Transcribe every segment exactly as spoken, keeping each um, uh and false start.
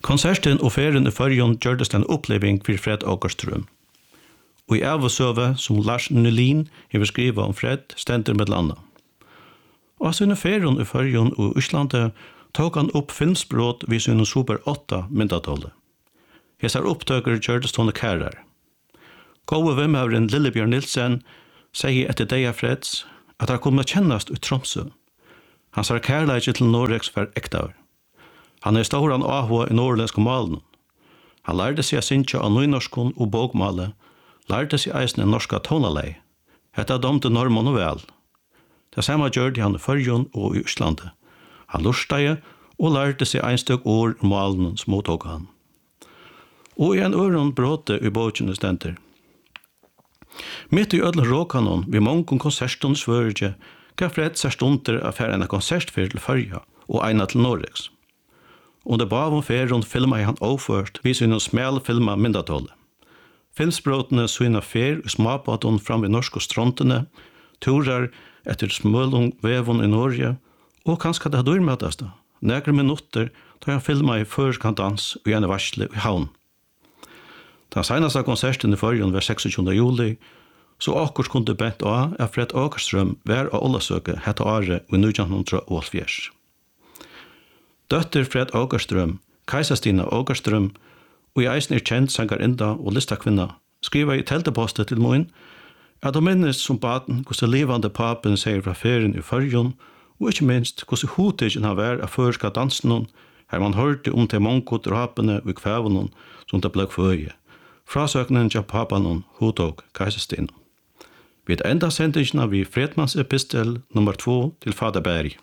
Konserten og ferien i Førjun gjørdes en oppleving for Fred Åkerström. Og i avsøve som Lars Nylin har skrivet om Fred stender med landa. Og sine ferien i Førjun og Íslande tok han opp filmsbrott vid sine Super åtta myndatålet. Hesar opptøker gjørdes henne kærer. Gode vimhavren Lillebjørn Nilsen sier etter deg av Freds at han kom til å kjennast ut Tromsø. Han sa kærleik til Norregs for ektaver. Han er ståran avhå i norrländsk malen. Han lærte seg å synge av nynorskon og bogmale, lærte seg eisne norska tonalei. Hetta domte normen og vel. Det samme gjør han i Førjun og i Íslande. Han lurstaje og lærte seg einstøk ord i malen som mottok han. Og i en øron bråte i båtjene stenter. Mitt i ødel råkanon vi mongon konsertstund svørge, gav Fred seg stunder av færre en konsertfyr til Førja og eina til Norregs. Under bavom ferien filma han overført vid sin smal filma myndatålet. Filmsbrotene syna fer i småbåten fram i norske strontene, turar etter smølung vevon i Norge, og kanskje det hadde urmøtast da, nekre minutter da han filma i førskantans og gjerne varsle i havn. Den senaste konserten i Førjun var seksogtjúgunda juli, så akkurat kunde bent av at Fred Åkerström var av Ålasøke hette året i nítjan hundrað og hálvfjerðs. Døtter Fred Åkerström, Kajsa-Stina Åkerström, og i eisen er kjent sangarinda og listakvinna, skriver i teltepostet til moin at hun minnes som baden hvordan levande papen sier fra ferien i Førjun, og ikke minst hvordan hotigen har vært av førska dansen, her man hørte om til mongo drapene og kvævene som det ble føye. Frasøkningen til papanen hodtog Kajsa-Stina. Vi er enda sendingen av i Fredmans epistel nummer två til Fader Berg.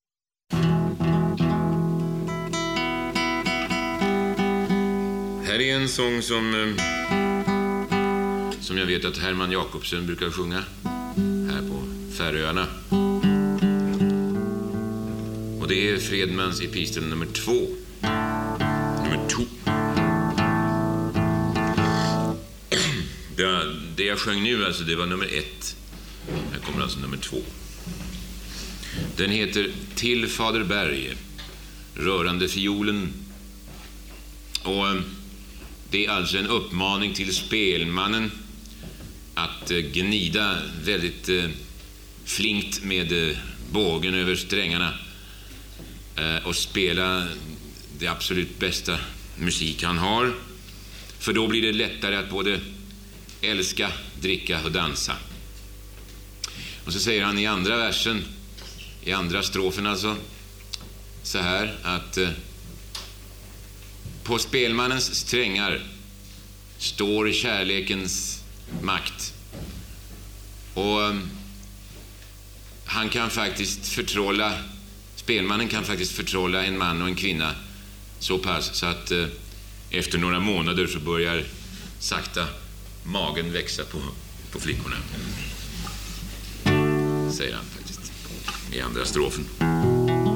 Här är en sång som som jag vet att Herman Jakobsen brukar sjunga här på Färöarna. Och det är Fredmans epistel nummer två. Nummer två. Det, det jag sjöng nu alltså det var nummer ett. Här kommer alltså nummer två. Den heter Till Fader Berg, rörande fiolen. Och det är alltså en uppmaning till spelmannen att gnida väldigt eh, flinkt med eh, bågen över strängarna eh, och spela det absolut bästa musik han har. För då blir det lättare att både älska, dricka och dansa. Och så säger han i andra versen, i andra strofen alltså, så här att eh, på spelmannens strängar står kärlekens makt. Och um, han kan faktiskt förtrolla, spelmannen kan faktiskt förtrolla en man och en kvinna så pass så att uh, efter några månader så börjar sakta magen växa på, på flickorna. Säger han faktiskt i andra strofen.